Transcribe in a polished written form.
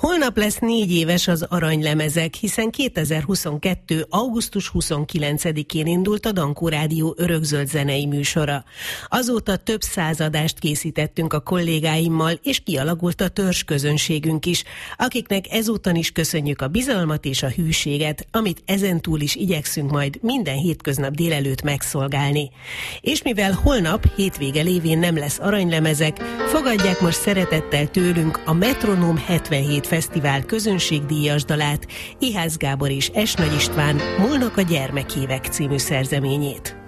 Holnap lesz 4 éves az Aranylemezek, hiszen 2022. augusztus 29-én indult a Dankó Rádió örökzöld zenei műsora. Azóta több 100 adást készítettünk a kollégáimmal, és kialakult a törzsközönségünk is, akiknek ezúton is köszönjük a bizalmat és a hűséget, amit ezentúl is igyekszünk majd minden hétköznap délelőtt megszolgálni. És mivel holnap, hétvége lévén nem lesz Aranylemezek, fogadják most szeretettel tőlünk a Metronóm 77 Fesztivál közönségdíjas dalát, Ihász Gábor és Es Nagy István Múlnak a gyermekévek című szerzeményét.